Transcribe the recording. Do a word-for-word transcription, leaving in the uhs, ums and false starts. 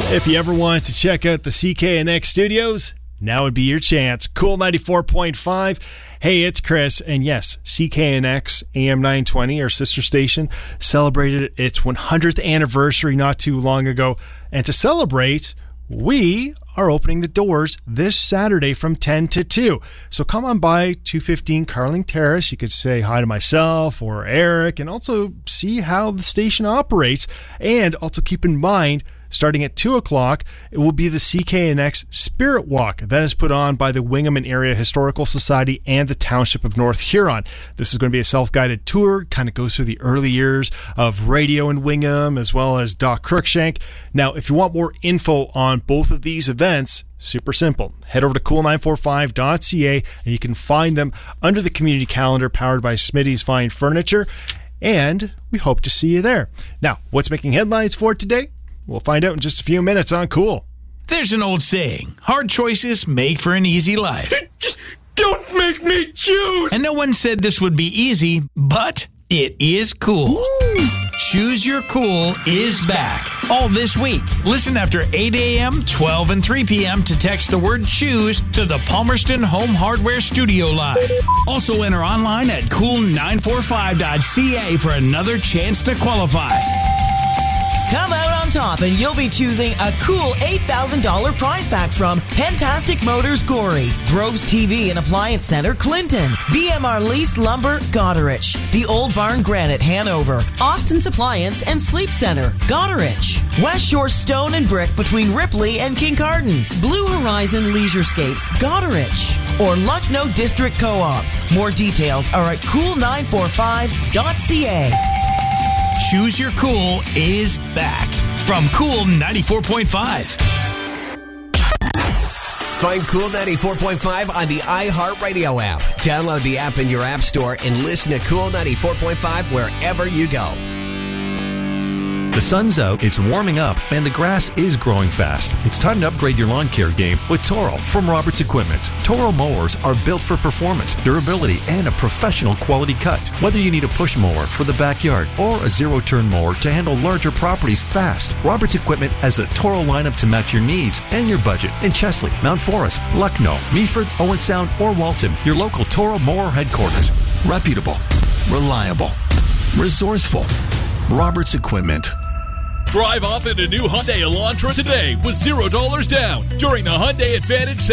If you ever wanted to check out the C K N X studios, now would be your chance. Cool ninety-four point five. Hey, it's Chris, and yes, C K N X A M nine twenty, our sister station, celebrated its one hundredth anniversary not too long ago. And to celebrate, we are opening the doors this Saturday from ten to two. So come on by two fifteen Carling Terrace. You could say hi to myself or Eric and also see how the station operates. And also keep in mind, starting at two o'clock, it will be the C K N X Spirit Walk. That is put on by the Wingham Area Historical Society and the Township of North Huron. This is going to be a self-guided tour, kind of goes through the early years of radio in Wingham, as well as Doc Cruikshank. Now, if you want more info on both of these events, super simple. Head over to cool nine four five dot c a and you can find them under the community calendar powered by Smitty's Fine Furniture. And we hope to see you there. Now, what's making headlines for today? We'll find out in just a few minutes on Cool. There's an old saying, hard choices make for an easy life. Don't make me choose! And no one said this would be easy, but it is cool. Ooh. Choose Your Cool is back. All this week. Listen after eight a.m., twelve, and three p.m. to text the word choose to the Palmerston Home Hardware Studio line. Also enter online at cool nine four five dot c a for another chance to qualify. Come out on top and you'll be choosing a cool eight thousand dollars prize pack from Pentastic Motors Gorey, Groves T V and Appliance Center Clinton, B M R Lease Lumber Goderich, The Old Barn Granite Hanover, Austin's Appliance and Sleep Center Goderich, West Shore Stone and Brick between Ripley and Kincardine, Blue Horizon Leisurescapes Goderich, or Lucknow District Co-op. More details are at cool nine four five dot c a. Choose Your Cool is back from Cool ninety-four point five. Find Cool ninety-four point five on the iHeartRadio app. Download the app in your app store and listen to Cool ninety-four point five wherever you go. The sun's out, it's warming up, and the grass is growing fast. It's time to upgrade your lawn care game with Toro from Roberts Equipment. Toro mowers are built for performance, durability, and a professional quality cut. Whether you need a push mower for the backyard or a zero-turn mower to handle larger properties fast, Roberts Equipment has a Toro lineup to match your needs and your budget in Chesley, Mount Forest, Lucknow, Meaford, Owen Sound, or Walton. Your local Toro mower headquarters. Reputable, reliable, resourceful. Roberts Equipment. Drive off in a new Hyundai Elantra today with zero dollars down during the Hyundai Advantage